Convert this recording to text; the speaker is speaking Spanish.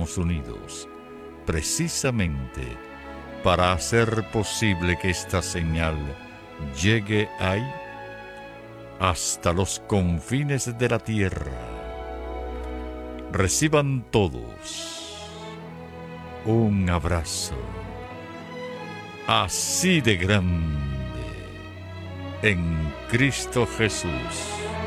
Estados Unidos, precisamente para hacer posible que esta señal llegue ahí, hasta los confines de la tierra. Reciban todos un abrazo así de grande en Cristo Jesús.